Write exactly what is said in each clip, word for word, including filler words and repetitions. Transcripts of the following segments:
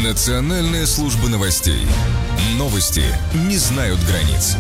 Национальная служба новостей. Новости не знают границ.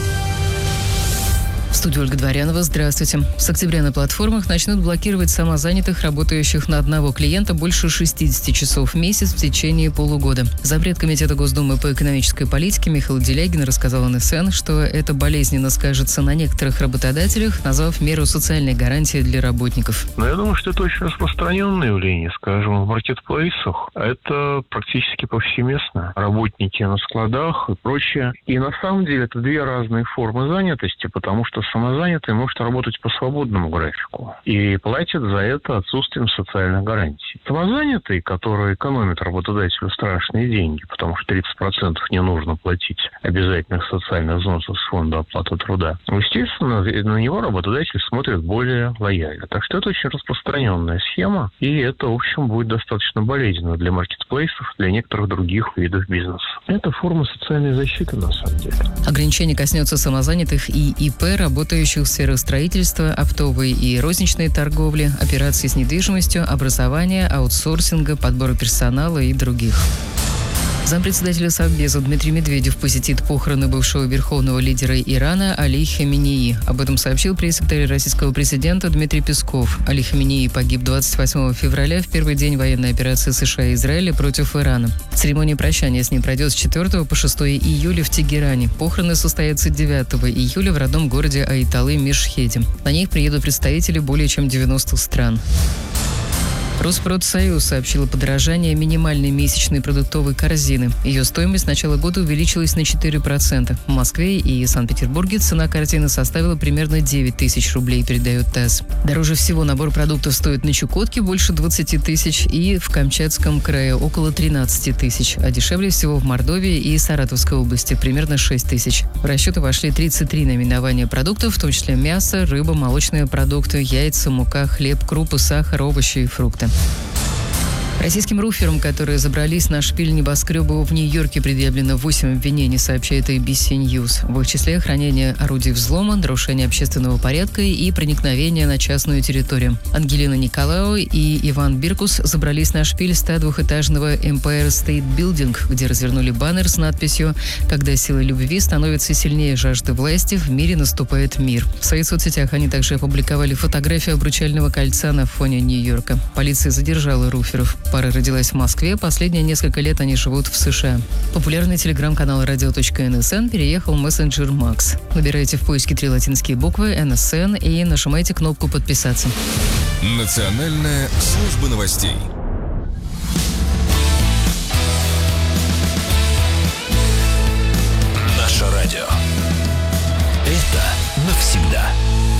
В студии Ольга Дворянова. Здравствуйте. С октября на платформах начнут блокировать самозанятых, работающих на одного клиента больше шестидесяти часов в месяц в течение полугода. Зампред Комитета Госдумы по экономической политике Михаил Делягин рассказал эн эс эн, что это болезненно скажется на некоторых работодателях, назвав меру социальной гарантии для работников. Но я думаю, что это очень распространенное явление, скажем, в маркетплейсах. Это практически повсеместно. Работники на складах и прочее. И на самом деле это две разные формы занятости, потому что самозанятый может работать по свободному графику и платит за это отсутствием социальных гарантий. Самозанятый, который экономит работодателю страшные деньги, потому что тридцать процентов не нужно платить обязательных социальных взносов с фонда оплаты труда, естественно, на него работодатель смотрит более лояльно. Так что это очень распространенная схема, и это, в общем, будет достаточно болезненно для маркетплейсов, для некоторых других видов бизнеса. Это форма социальной защиты, на самом деле. Ограничение коснется самозанятых и и пэ, работающих в сферах строительства, оптовой и розничной торговли, операций с недвижимостью, образования, аутсорсинга, подбора персонала и других. Зампредседателя Совбеза Дмитрий Медведев посетит похороны бывшего верховного лидера Ирана Али Хаменеи. Об этом сообщил пресс-секретарь российского президента Дмитрий Песков. Али Хаменеи погиб двадцать восьмого февраля в первый день военной операции США и Израиля против Ирана. Церемония прощания с ним пройдет с четвёртого по шестое июля в Тегеране. Похороны состоятся девятого июля в родном городе Айталы-Мешхеде. На них приедут представители более чем девяноста стран. Росспродсоюз сообщил о подорожании минимальной месячной продуктовой корзины. Ее стоимость с начала года увеличилась на четыре процента. В Москве и Санкт-Петербурге цена корзины составила примерно девять тысяч рублей, передает ТАСС. Дороже всего набор продуктов стоит на Чукотке больше двадцати тысяч и в Камчатском крае около тринадцати тысяч, а дешевле всего в Мордовии и Саратовской области примерно шесть тысяч. В расчеты вошли тридцать три наименования продуктов, в том числе мясо, рыба, молочные продукты, яйца, мука, хлеб, крупы, сахар, овощи и фрукты. Российским руферам, которые забрались на шпиль небоскреба в Нью-Йорке, предъявлено восемь обвинений, сообщает эй би си News. В их числе хранение орудий взлома, нарушение общественного порядка и проникновение на частную территорию. Ангелина Николао и Иван Биркус забрались на шпиль ста двухэтажного Empire State Building, где развернули баннер с надписью «Когда сила любви становится сильнее жажды власти, в мире наступает мир». В своих соцсетях они также опубликовали фотографию обручального кольца на фоне Нью-Йорка. Полиция задержала руферов. Пара родилась в Москве, последние несколько лет они живут в США. Популярный телеграм-канал радио точка эн эс эн переехал в мессенджер Макс. Набирайте в поиске три латинские буквы эн эс эн и нажимайте кнопку «Подписаться». Национальная служба новостей.